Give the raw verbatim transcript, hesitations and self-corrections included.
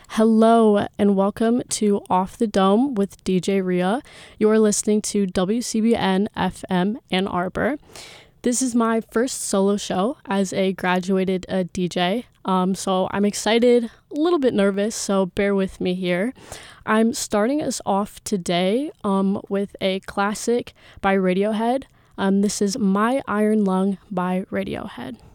Hello and welcome to Off the Dome with D J Rhea. You are listening to W C B N F M Ann Arbor. This is my first solo show as a graduated uh, D J, um, so I'm excited, a little bit nervous, so bear with me here. I'm starting us off today um, with a classic by Radiohead. Um, this is My Iron Lung by Radiohead.